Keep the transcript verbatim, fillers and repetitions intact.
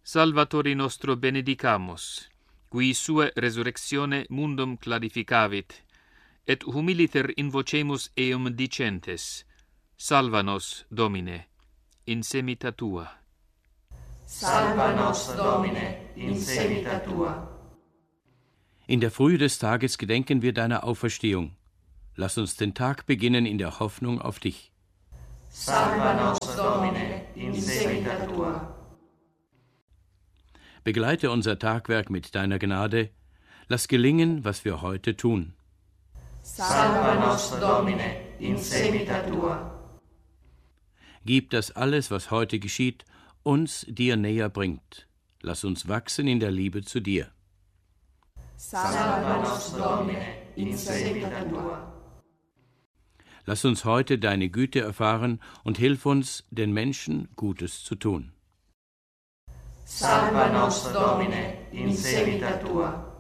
Salvatori nostro benedicamus, qui sua resurrectione mundum clarificavit, et humiliter invocemus eum dicentes, salva nos, Domine, in semita tua. Salva nos, Domine, in semita tua. In der Frühe des Tages gedenken wir deiner Auferstehung. Lass uns den Tag beginnen in der Hoffnung auf dich. Salva nos, Domine, in semita tua. Begleite unser Tagwerk mit deiner Gnade. Lass gelingen, was wir heute tun. Salva nos, Domine, in semita tua. Gib, dass alles, was heute geschieht, uns dir näher bringt. Lass uns wachsen in der Liebe zu dir. Salva nos, Domine, in semita tua. Lass uns heute deine Güte erfahren und hilf uns, den Menschen Gutes zu tun. Salva nos, Domine, in semita tua.